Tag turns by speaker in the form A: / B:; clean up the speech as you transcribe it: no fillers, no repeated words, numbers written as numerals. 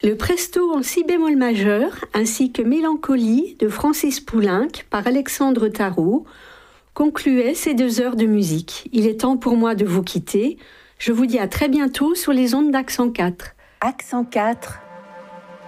A: Le presto en si bémol majeur, ainsi que Mélancolie de Francis Poulenc par Alexandre Tarot, concluait ces 2 heures de musique. Il est temps pour moi de vous quitter. Je vous dis à très bientôt sur les ondes d'Accent 4.
B: Accent 4,